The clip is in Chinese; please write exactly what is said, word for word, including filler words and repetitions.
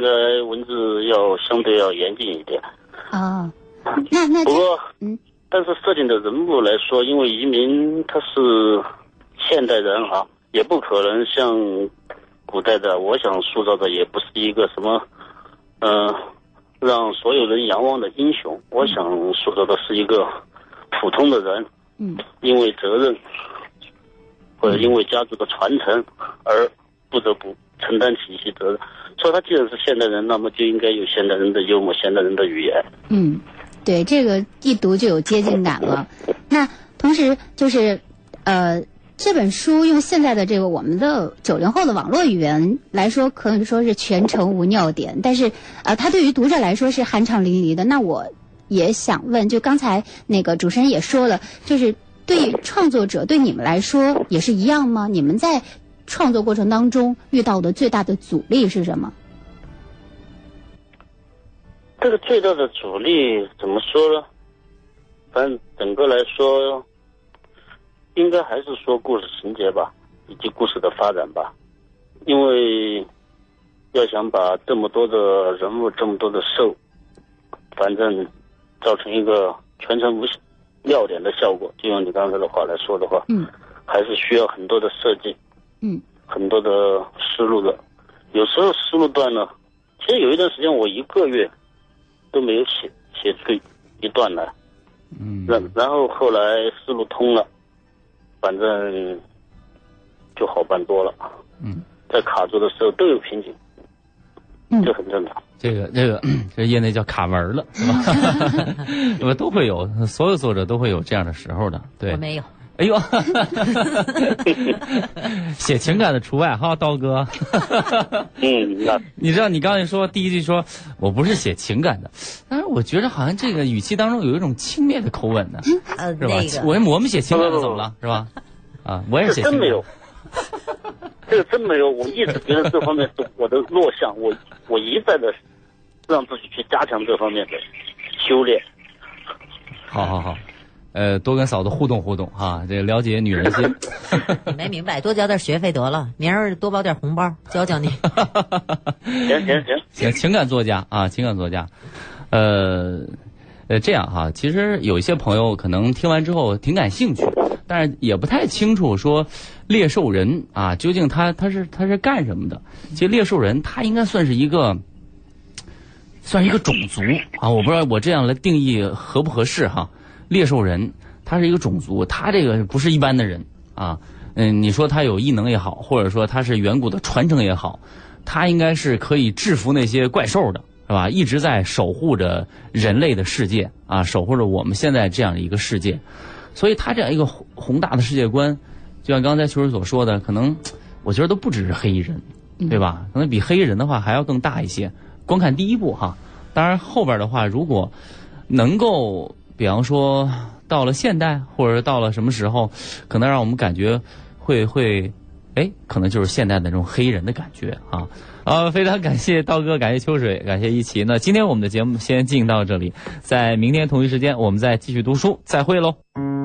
该文字要相对要严谨一点。 哦，那那不过， 嗯， 但是设定的人物来说，因为移民他是现代人啊，也不可能像古代的，我想塑造的也不是一个什么，呃，让所有人仰望的英雄。我想塑造的是一个普通的人， 嗯， 因为责任或者因为家族的传承而不得不承担起一些责任。所以他既然是现代人，那么就应该有现代人的幽默，现代人的语言。 嗯，对，这个一读就有接近感了。那同时就是，呃，这本书用现在的这个我们的九零后的网络语言来说，可以说是全程无尿点，但是呃，它对于读者来说是酣畅淋漓的。那我也想问，就刚才那个主持人也说了，就是对创作者对你们来说也是一样吗？你们在创作过程当中遇到的最大的阻力是什么？ 这个最大的阻力怎么说呢？反正整个来说，应该还是说故事情节吧，以及故事的发展吧。因为要想把这么多的人物、这么多的兽，反正造成一个全程无尿点的效果，就用你刚才的话来说的话， 嗯， 还是需要很多的设计， 嗯， 很多的思路的。有时候思路断了，其实有一段时间我一个月都没有写写出一段来， 嗯， 然然后后来思路通了，反正就好办多了。 嗯， 在卡住的时候都有瓶颈， 嗯， 这很正常。 这个这个这业内叫卡门了，是吧？因为都会有，所有作者都会有这样的时候的。对， 我没有。 哎呦，写情感的除外哈，刀哥。 嗯，那你知道你刚才说第一句说我不是写情感的，但是我觉得好像这个语气当中有一种轻蔑的口吻呢， 呃， 是吧？ 那个我我们写情感的怎么了，是吧？啊，我也写情感。 这真没有，这个真没有。我一直觉得这方面是我的弱项，我我一再的让自己去加强这方面的修炼。 好好好。呃，多跟嫂子互动互动哈，这了解女人心。 你没明白，多交点学费得了，明儿多包点红包，教教你。 行行行行，情感作家啊，情感作家，呃呃，这样哈，其实有一些朋友可能听完之后挺感兴趣，但是也不太清楚说猎兽人啊，究竟他他是他是干什么的？其实猎兽人他应该算是一个。算是一个种族啊，我不知道我这样来定义合不合适哈。猎兽人他是一个种族，他这个不是一般的人啊。嗯，你说他有异能也好，或者说他是远古的传承也好，他应该是可以制服那些怪兽的，是吧？一直在守护着人类的世界啊，守护着我们现在这样的一个世界。所以他这样一个宏大的世界观，就像刚才秋水所说的，可能我觉得都不只是黑衣人，对吧？可能比黑衣人的话还要更大一些。光看第一部哈，当然后边的话，如果能够，比方说到了现代，或者到了什么时候，可能让我们感觉会会，哎，可能就是现代的那种黑人的感觉啊。啊，非常感谢刀哥，感谢秋水，感谢一奇。那今天我们的节目先进行到这里，在明天同一时间，我们再继续读书，再会喽。